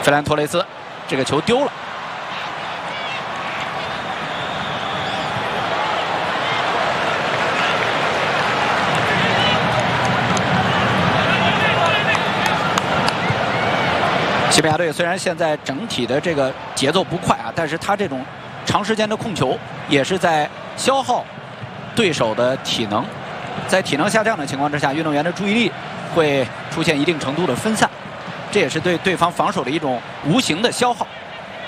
费兰托雷斯，这个球丢了。西班牙队虽然现在整体的这个节奏不快啊，但是他这种长时间的控球也是在消耗对手的体能，在体能下降的情况之下，运动员的注意力会出现一定程度的分散，这也是对对方防守的一种无形的消耗。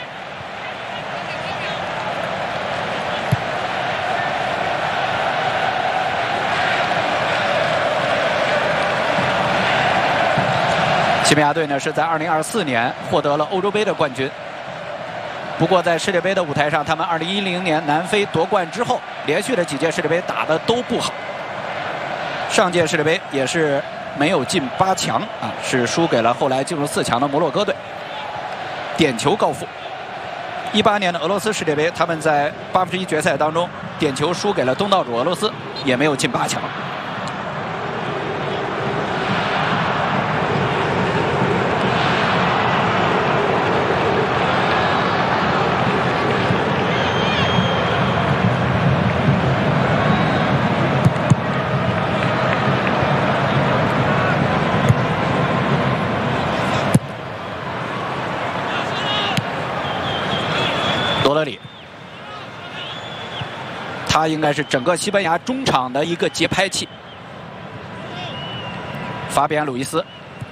西班牙队呢是在2024年获得了欧洲杯的冠军。不过在世界杯的舞台上，他们2010年南非夺冠之后，连续的几届世界杯打得都不好。上届世界杯也是没有进8强啊，是输给了后来进入4强的摩洛哥队，点球告负。18年的俄罗斯世界杯，他们在81决赛当中点球输给了东道主俄罗斯，也没有进8强。罗德里，他应该是整个西班牙中场的一个节拍器。法比安·鲁伊斯，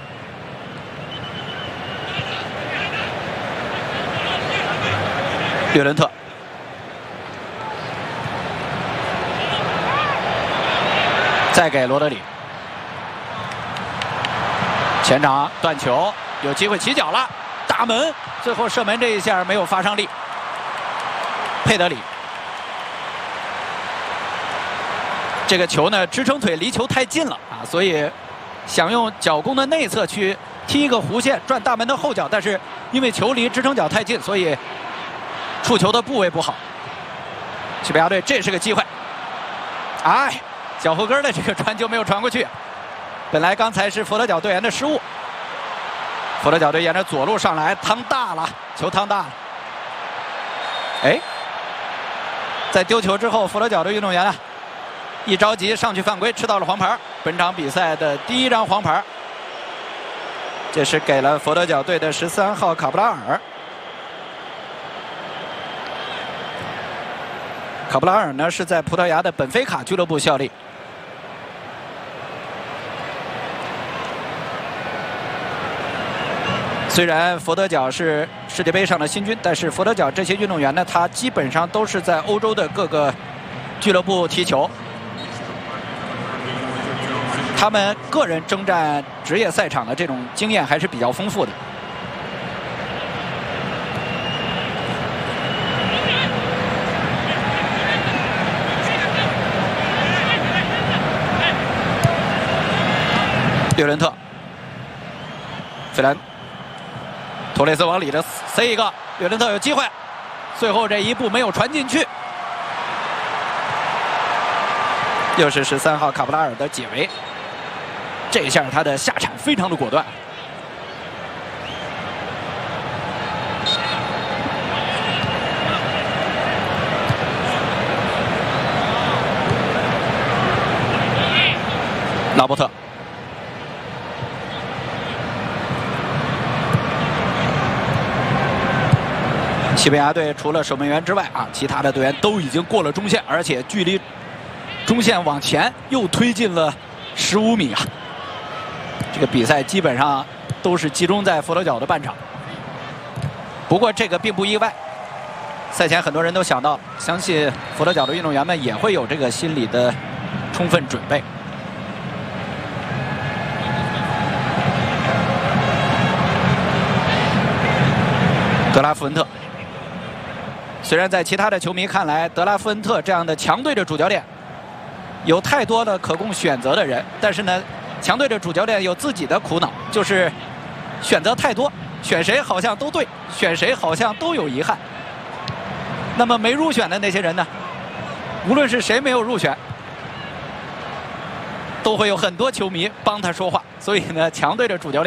略伦特，再给罗德里，前场断球，有机会起脚了，打门，最后射门这一下没有发上力。佩德里，这个球呢支撑腿离球太近了啊，所以想用脚弓的内侧去踢一个弧线转大门的后脚，但是因为球离支撑脚太近，所以触球的部位不好。西班牙队这是个机会，哎，脚后跟的这个传球没有传过去，本来刚才是佛得角队员的失误。佛得角队沿着左路上来，趟大了，球趟大了，哎。在丢球之后，佛得角的运动员啊，一着急上去犯规，吃到了黄牌。本场比赛的第1张黄牌，这是给了佛得角队的13号卡布拉尔。卡布拉尔呢是在葡萄牙的本菲卡俱乐部效力。虽然佛得角是世界杯上的新军，但是佛得角这些运动员呢，他基本上都是在欧洲的各个俱乐部踢球，他们个人征战职业赛场的这种经验还是比较丰富的。略伦特，费兰。托雷斯往里的塞一个，略伦特有机会，最后这一步没有传进去，又是13号卡布拉尔的解围，这一下他的下铲非常的果断。拉波特。西班牙队除了守门员之外啊，其他的队员都已经过了中线，而且距离中线往前又推进了15米啊！这个比赛基本上都是集中在佛得角的半场。不过这个并不意外，赛前很多人都想到，相信佛得角的运动员们也会有这个心理的充分准备。德拉夫恩特。虽然在其他的球迷看来，德拉夫恩特这样的强队的主教练有太多的可供选择的人，但是呢，强队的主教练有自己的苦恼，就是选择太多，选谁好像都对，选谁好像都有遗憾。那么没入选的那些人呢，无论是谁没有入选，都会有很多球迷帮他说话。所以呢，强队的主教练